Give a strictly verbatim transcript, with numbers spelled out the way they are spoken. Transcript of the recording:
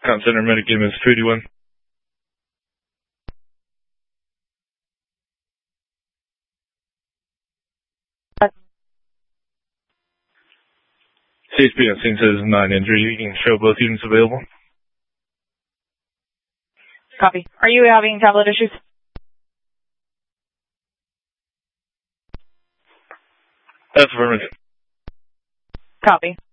Con Center Medicaid, Miss two eighty-one. C H P on scene says nine injury. You can show both units available. Copy. Are you having tablet issues? That's affirmative. Copy.